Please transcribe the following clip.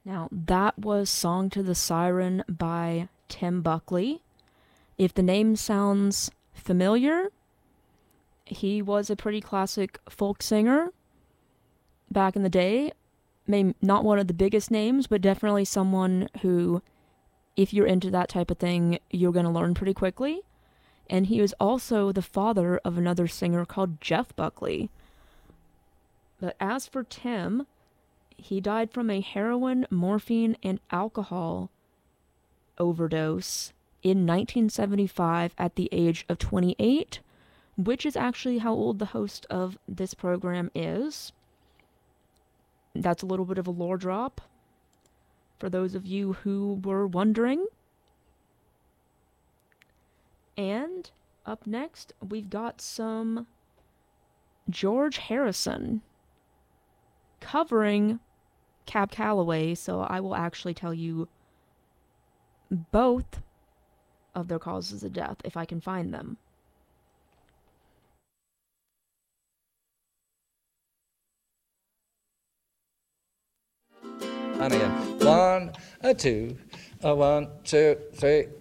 Now, that was Song to the Siren by Tim Buckley. If the name sounds familiar, he was a pretty classic folk singer back in the day. Maybe not one of the biggest names, but definitely someone who, if you're into that type of thing, you're going to learn pretty quickly. And he was also the father of another singer called Jeff Buckley. But as for Tim, he died from a heroin, morphine, and alcohol overdose in 1975 at the age of 28, which is actually how old the host of this program is. That's a little bit of a lore drop for those of you who were wondering. And up next, we've got some George Harrison covering Cab Calloway, so I will actually tell you both of their causes of death if I can find them. And again, 1, a 2, a 1, 2, 3,